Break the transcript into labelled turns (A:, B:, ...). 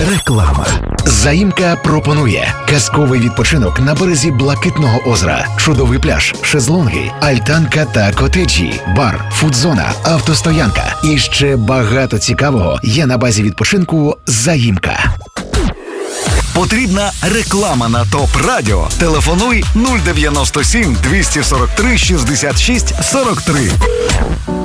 A: Реклама. Заїмка пропонує казковий відпочинок на березі Блакитного озера, чудовий пляж, шезлонги, альтанка та котеджі, бар, фудзона, автостоянка і ще багато цікавого є на базі відпочинку Заїмка.
B: Потрібна реклама на ТОП Радіо. Телефонуй 097 243 66 43.